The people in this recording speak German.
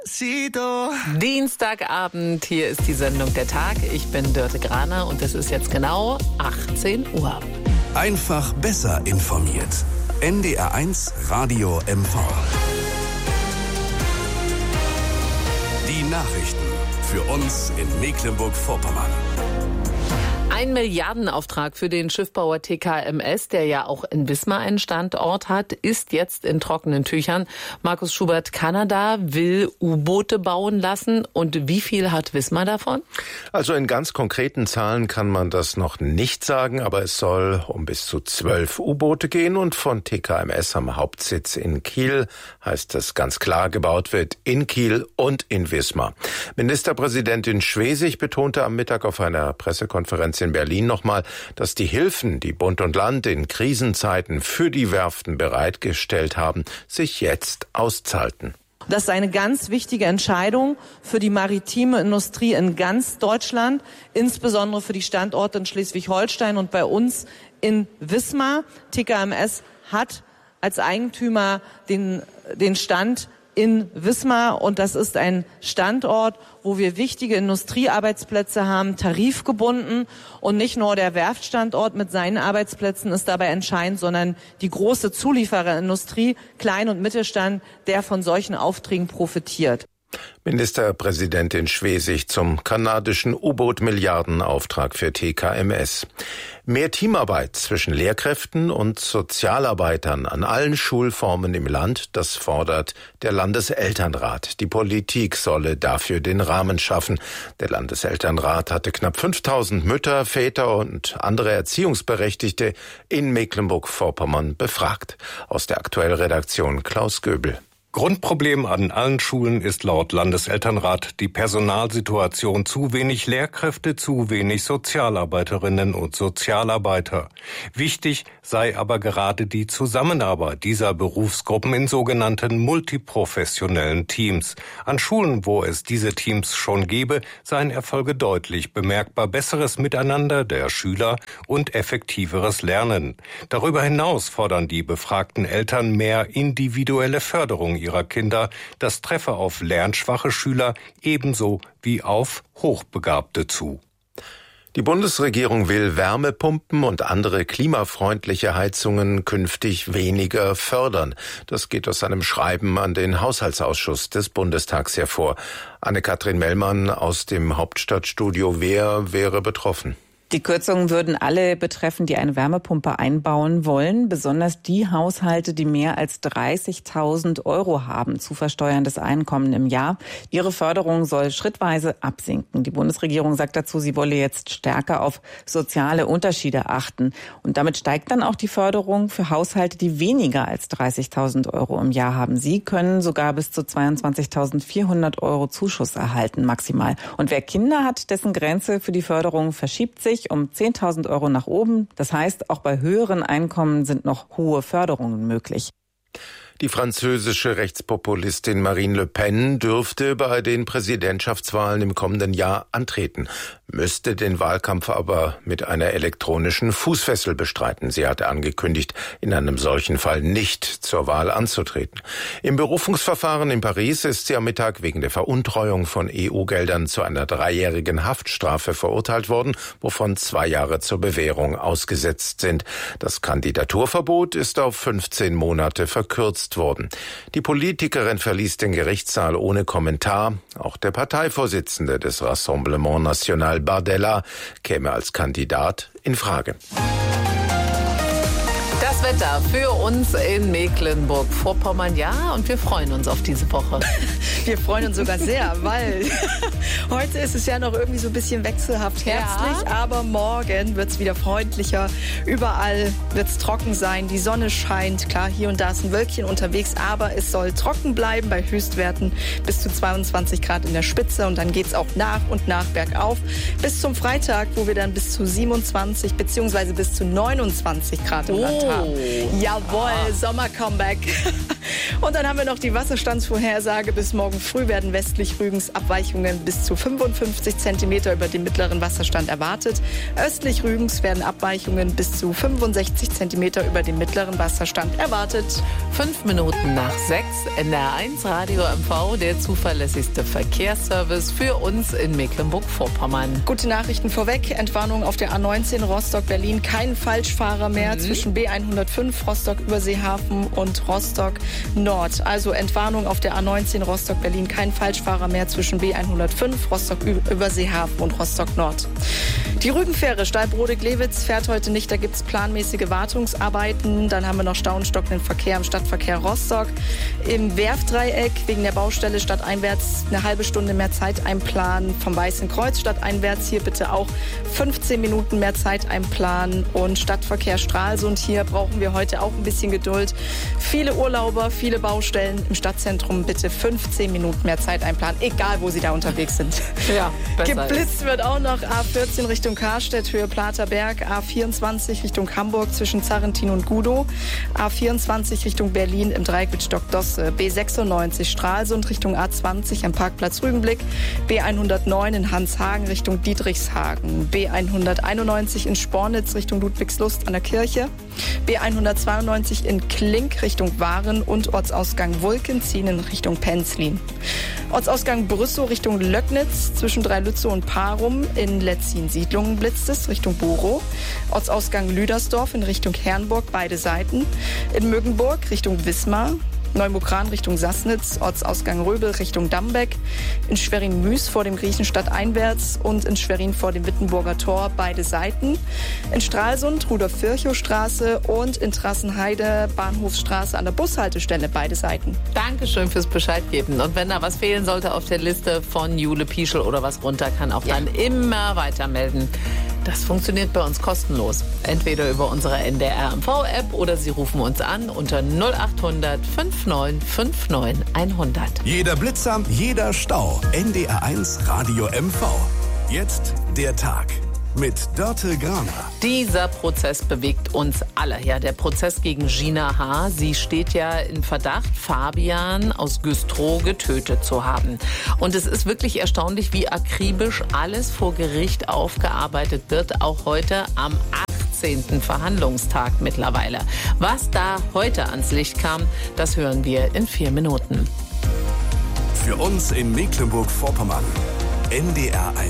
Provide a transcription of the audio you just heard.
Dienstagabend, hier ist die Sendung Der Tag. Ich bin Dörte Graner und es ist jetzt genau 18 Uhr. Einfach besser informiert. NDR1 Radio MV. Die Nachrichten für uns in Mecklenburg-Vorpommern. Ein Milliardenauftrag für den Schiffbauer TKMS, der ja auch in Wismar einen Standort hat, ist jetzt in trockenen Tüchern. Markus Schubert, Kanada will U-Boote bauen lassen. Und wie viel hat Wismar davon? Also in ganz konkreten Zahlen kann man das noch nicht sagen, aber es soll um bis zu 12 U-Boote gehen. Und von TKMS am Hauptsitz in Kiel heißt es ganz klar, gebaut wird in Kiel und in Wismar. Ministerpräsidentin Schwesig betonte am Mittag auf einer Pressekonferenz in Berlin nochmal, dass die Hilfen, die Bund und Land in Krisenzeiten für die Werften bereitgestellt haben, sich jetzt auszahlten. Das ist eine ganz wichtige Entscheidung für die maritime Industrie in ganz Deutschland, insbesondere für die Standorte in Schleswig-Holstein und bei uns in Wismar. TKMS hat als Eigentümer den Stand in Wismar und das ist ein Standort, wo wir wichtige Industriearbeitsplätze haben, tarifgebunden, und nicht nur der Werftstandort mit seinen Arbeitsplätzen ist dabei entscheidend, sondern die große Zuliefererindustrie, Klein- und Mittelstand, der von solchen Aufträgen profitiert. Ministerpräsidentin Schwesig zum kanadischen U-Boot-Milliardenauftrag für TKMS. Mehr Teamarbeit zwischen Lehrkräften und Sozialarbeitern an allen Schulformen im Land, das fordert der Landeselternrat. Die Politik solle dafür den Rahmen schaffen. Der Landeselternrat hatte knapp 5000 Mütter, Väter und andere Erziehungsberechtigte in Mecklenburg-Vorpommern befragt. Aus der Aktuellredaktion Klaus Göbel. Grundproblem an allen Schulen ist laut Landeselternrat die Personalsituation: zu wenig Lehrkräfte, zu wenig Sozialarbeiterinnen und Sozialarbeiter. Wichtig sei aber gerade die Zusammenarbeit dieser Berufsgruppen in sogenannten multiprofessionellen Teams. An Schulen, wo es diese Teams schon gäbe, seien Erfolge deutlich bemerkbar: besseres Miteinander der Schüler und effektiveres Lernen. Darüber hinaus fordern die befragten Eltern mehr individuelle Förderung ihrer Kinder. Das treffe auf lernschwache Schüler ebenso wie auf Hochbegabte zu. Die Bundesregierung will Wärmepumpen und andere klimafreundliche Heizungen künftig weniger fördern. Das geht aus einem Schreiben an den Haushaltsausschuss des Bundestags hervor. Anne-Kathrin Mellmann aus dem Hauptstadtstudio. Wer wäre betroffen? Die Kürzungen würden alle betreffen, die eine Wärmepumpe einbauen wollen. Besonders die Haushalte, die mehr als 30.000 € haben, zu versteuerndes Einkommen im Jahr. Ihre Förderung soll schrittweise absinken. Die Bundesregierung sagt dazu, sie wolle jetzt stärker auf soziale Unterschiede achten. Und damit steigt dann auch die Förderung für Haushalte, die weniger als 30.000 € im Jahr haben. Sie können sogar bis zu 22.400 € Zuschuss erhalten, maximal. Und wer Kinder hat, dessen Grenze für die Förderung verschiebt sich um 10.000 € nach oben. Das heißt, auch bei höheren Einkommen sind noch hohe Förderungen möglich. Die französische Rechtspopulistin Marine Le Pen dürfte bei den Präsidentschaftswahlen im kommenden Jahr antreten, müsste den Wahlkampf aber mit einer elektronischen Fußfessel bestreiten. Sie hatte angekündigt, in einem solchen Fall nicht zur Wahl anzutreten. Im Berufungsverfahren in Paris ist sie am Mittag wegen der Veruntreuung von EU-Geldern zu einer 3-jährigen Haftstrafe verurteilt worden, wovon 2 Jahre zur Bewährung ausgesetzt sind. Das Kandidaturverbot ist auf 15 Monate verkürzt worden. Die Politikerin verließ den Gerichtssaal ohne Kommentar. Auch der Parteivorsitzende des Rassemblement National, Bardella, käme als Kandidat in Frage. Das Wetter für uns in Mecklenburg-Vorpommern, ja, und wir freuen uns auf diese Woche. Wir freuen uns sogar sehr, weil heute ist es ja noch irgendwie so ein bisschen wechselhaft herbstlich, aber morgen wird es wieder freundlicher. Überall wird es trocken sein, die Sonne scheint. Klar, hier und da ist ein Wölkchen unterwegs, aber es soll trocken bleiben bei Höchstwerten bis zu 22 Grad in der Spitze, und dann geht es auch nach und nach bergauf bis zum Freitag, wo wir dann bis zu 27 bzw. bis zu 29 Grad im Land haben. Jawohl, Sommer-Comeback. Und dann haben wir noch die Wasserstandsvorhersage. Bis morgen früh werden westlich Rügens Abweichungen bis zu 55 cm über dem mittleren Wasserstand erwartet. Östlich Rügens werden Abweichungen bis zu 65 cm über dem mittleren Wasserstand erwartet. 5 Minuten nach 6, NDR1 Radio MV, der zuverlässigste Verkehrsservice für uns in Mecklenburg-Vorpommern. Gute Nachrichten vorweg. Entwarnung auf der A19 Rostock-Berlin. Kein Falschfahrer mehr zwischen B105 Rostock-Überseehafen und Rostock-Nord. Also Entwarnung auf der A19 Rostock-Berlin. Kein Falschfahrer mehr zwischen B105 Rostock-Überseehafen und Rostock-Nord. Die Rügenfähre Stalbrode-Glewitz fährt heute nicht. Da gibt es planmäßige Wartungsarbeiten. Dann haben wir noch Stau und stockenden Verkehr im Stadtverkehr Rostock. Im Werfdreieck wegen der Baustelle stadteinwärts eine halbe Stunde mehr Zeit einplanen. Vom Weißen Kreuz stadteinwärts hier bitte auch 15 Minuten mehr Zeit einplanen. Und Stadtverkehr Stralsund, hier brauchen wir heute auch ein bisschen Geduld. Viele Urlauber, viele Baustellen im Stadtzentrum, bitte 15 Minuten mehr Zeit einplanen, egal wo Sie da unterwegs sind. Ja, geblitzt wird auch noch A14 Richtung Karstedt, Höhe Platerberg, A24 Richtung Hamburg zwischen Zarrentin und Gudow, A24 Richtung Berlin im Dreieck mit Stockdosse, B96 Stralsund Richtung A20 am Parkplatz Rügenblick, B109 in Hanshagen Richtung Dietrichshagen, B191 in Spornitz Richtung Ludwigslust an der Kirche, B192 in Klink Richtung Waren und Ortsausgang Wulken ziehen in Richtung Penzlin. Ortsausgang Brüssow Richtung Löcknitz zwischen Dreilützow und Parum, in Letzin-Siedlungen blitzt es Richtung Borow. Ortsausgang Lüdersdorf in Richtung Herrenburg, beide Seiten. In Mögenburg Richtung Wismar. Neumukran Richtung Sassnitz, Ortsausgang Röbel Richtung Dambeck, in Schwerin-Müs vor dem Griechenstadt einwärts und in Schwerin vor dem Wittenburger Tor, beide Seiten. In Stralsund Rudolf-Virchow-Straße und in Trassenheide Bahnhofsstraße an der Bushaltestelle, beide Seiten. Dankeschön fürs Bescheid geben. Und wenn da was fehlen sollte auf der Liste von Jule Pieschel oder was runter kann, auch dann immer weiter melden. Das funktioniert bei uns kostenlos. Entweder über unsere NDR-MV-App oder Sie rufen uns an unter 0800 5959 100. Jeder Blitzer, jeder Stau. NDR1 Radio MV. Jetzt der Tag mit Dörte Graner. Dieser Prozess bewegt uns alle. Ja, der Prozess gegen Gina H. Sie steht ja in Verdacht, Fabian aus Güstrow getötet zu haben. Und es ist wirklich erstaunlich, wie akribisch alles vor Gericht aufgearbeitet wird, auch heute am 18. Verhandlungstag mittlerweile. Was da heute ans Licht kam, das hören wir in 4 Minuten. Für uns in Mecklenburg-Vorpommern. NDR1